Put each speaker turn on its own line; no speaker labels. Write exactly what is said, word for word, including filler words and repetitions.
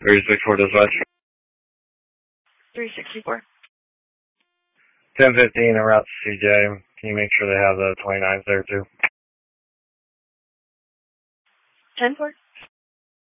three sixty-four dispatch.
three sixty-four.
ten fifteen en route to C J. Can you make sure they have the twenty-nines there too?
ten four.